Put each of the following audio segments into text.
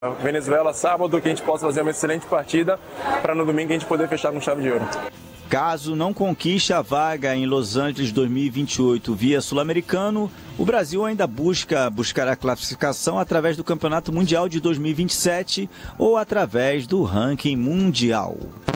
Venezuela sábado, que a gente possa fazer uma excelente partida para no domingo a gente poder fechar com chave de ouro. Caso não conquiste a vaga em Los Angeles 2028 via Sul-Americano, o Brasil ainda buscará a classificação através do Campeonato Mundial de 2027 ou através do ranking mundial.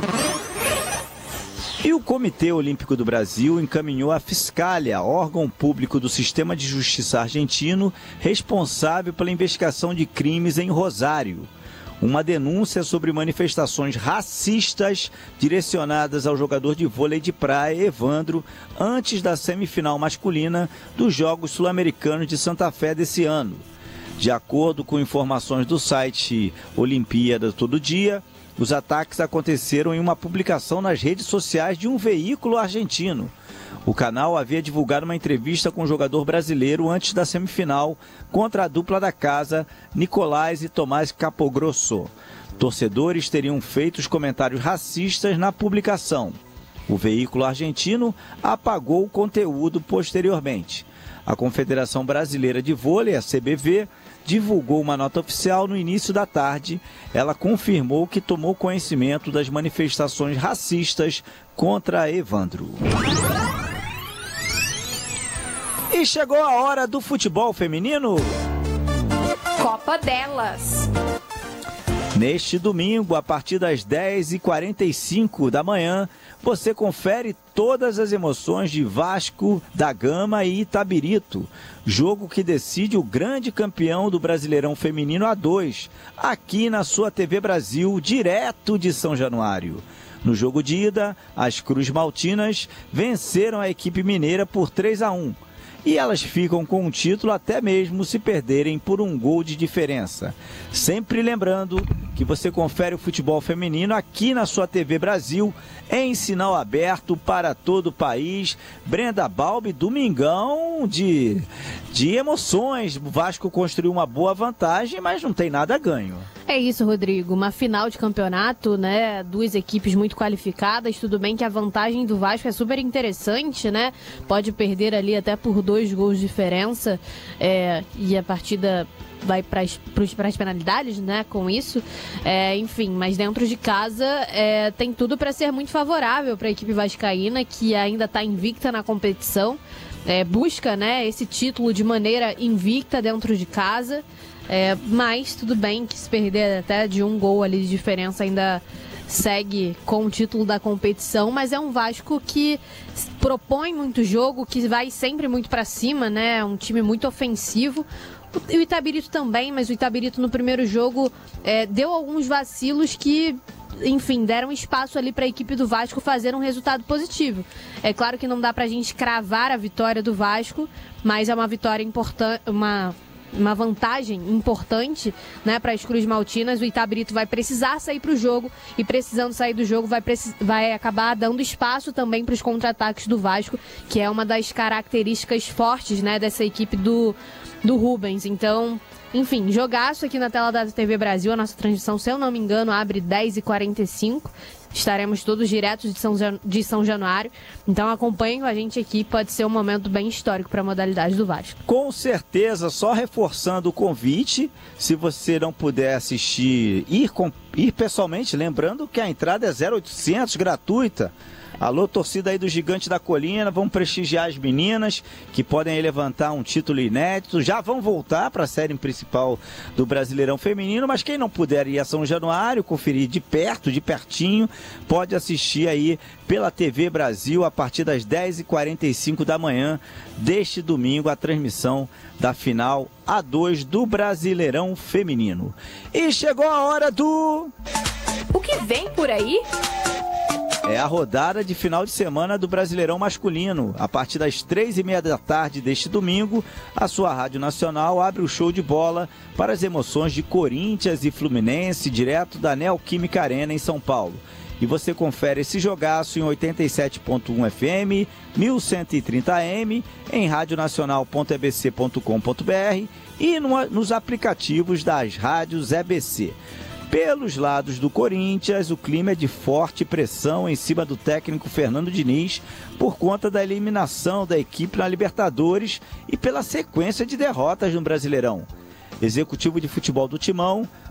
E o Comitê Olímpico do Brasil encaminhou a Fiscalia, órgão público do Sistema de Justiça argentino, responsável pela investigação de crimes em Rosário. Uma denúncia sobre manifestações racistas direcionadas ao jogador de vôlei de praia, Evandro, antes da semifinal masculina dos Jogos Sul-Americanos de Santa Fé desse ano. De acordo com informações do site Olimpíada Todo Dia, os ataques aconteceram em uma publicação nas redes sociais de um veículo argentino. O canal havia divulgado uma entrevista com o jogador brasileiro antes da semifinal contra a dupla da casa, Nicolás e Tomás Capogrosso. Torcedores teriam feito os comentários racistas na publicação. O veículo argentino apagou o conteúdo posteriormente. A Confederação Brasileira de Vôlei, a CBV, divulgou uma nota oficial no início da tarde. Ela confirmou que tomou conhecimento das manifestações racistas contra Evandro. E chegou a hora do futebol feminino. Copa delas. Neste domingo, a partir das 10h45 da manhã, você confere todas as emoções de Vasco da Gama e Itabirito. Jogo que decide o grande campeão do Brasileirão Feminino A2, aqui na sua TV Brasil, direto de São Januário. No jogo de ida, as Cruz Maltinas venceram a equipe mineira por 3-1. E elas ficam com o título até mesmo se perderem por um gol de diferença. Sempre lembrando que você confere o futebol feminino aqui na sua TV Brasil, em sinal aberto para todo o país. Brenda Balbi, domingão de emoções. O Vasco construiu uma boa vantagem, mas não tem nada a ganho. É isso, Rodrigo. Uma final de campeonato, né? Duas equipes muito qualificadas. Tudo bem que a vantagem do Vasco é super interessante, né? Pode perder ali até por 2 gols de diferença. E a partida vai para as penalidades, né? Com isso. Enfim, mas dentro de casa tem tudo para ser muito favorável para a equipe vascaína, que ainda está invicta na competição. Busca, né, esse título de maneira invicta dentro de casa. Mas tudo bem que se perder até de 1 gol ali de diferença ainda segue com o título da competição, mas é um Vasco que propõe muito jogo, que vai sempre muito para cima, né? Um time muito ofensivo. O Itabirito também, mas o Itabirito no primeiro jogo deu alguns vacilos que, enfim, deram espaço ali para a equipe do Vasco fazer um resultado positivo. É claro que não dá pra gente cravar a vitória do Vasco, mas é uma vitória importante, uma vantagem importante, né, para as Cruz Maltinas. O Itabirito vai precisar sair para o jogo, e precisando sair do jogo vai acabar dando espaço também para os contra-ataques do Vasco, que é uma das características fortes, né, dessa equipe do Rubens. Então, enfim, jogaço aqui na tela da TV Brasil. A nossa transmissão, se eu não me engano, abre 10h45. Estaremos todos diretos de São Januário. Então acompanhem com a gente aqui, pode ser um momento bem histórico para a modalidade do Vasco. Com certeza, só reforçando o convite, se você não puder assistir, ir pessoalmente, lembrando que a entrada é 0800, gratuita. Alô, torcida aí do Gigante da Colina, vamos prestigiar as meninas que podem aí levantar um título inédito. Já vão voltar para a série principal do Brasileirão Feminino, mas quem não puder ir a São Januário, conferir de perto, de pertinho, pode assistir aí pela TV Brasil a partir das 10h45 da manhã deste domingo a transmissão da final A2 do Brasileirão Feminino. E chegou a hora do... O que vem por aí? É a rodada de final de semana do Brasileirão Masculino. A partir das 3h30 da tarde deste domingo, a sua Rádio Nacional abre o show de bola para as emoções de Corinthians e Fluminense, direto da Neoquímica Arena em São Paulo. E você confere esse jogaço em 87.1 FM, 1130 AM, em radionacional.ebc.com.br e nos aplicativos das rádios EBC. Pelos lados do Corinthians, o clima é de forte pressão em cima do técnico Fernando Diniz por conta da eliminação da equipe na Libertadores e pela sequência de derrotas no Brasileirão. Executivo de futebol do Timão